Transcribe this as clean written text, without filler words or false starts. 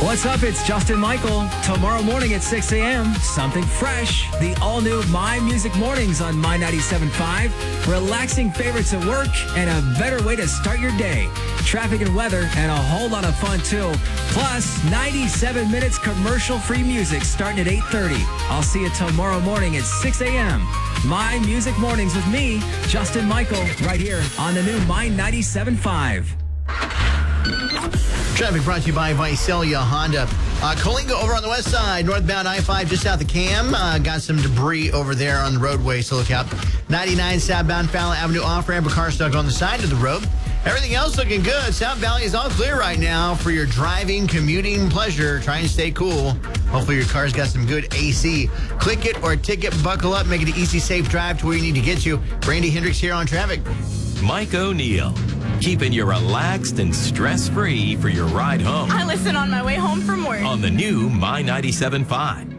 What's up? It's Justin Michael. Tomorrow morning at 6 a.m., something fresh. The all-new My Music Mornings on My 97.5. Relaxing favorites at work and a better way to start your day. Traffic and weather and a whole lot of fun, too. Plus, 97 minutes commercial-free music starting at 8:30. I'll see you tomorrow morning at 6 a.m. My Music Mornings with me, Justin Michael, right here on the new My 97.5. Traffic brought to you by Visalia Honda. Coalinga over on the west side, northbound I-5 just south of Cam. Got some debris over there on the roadway, so look out. 99 southbound Fallon Avenue off-ramp, a car stuck on the side of the road. Everything else looking good. South Valley is all clear right now for your driving, commuting pleasure. Try and stay cool. Hopefully your car's got some good AC. Click it or ticket, buckle up, make it an easy, safe drive to where you need to get to. Randy Hendricks here on traffic. Mike O'Neill, keeping you relaxed and stress-free for your ride home. I listen on my way home from work. On the new My 97.5.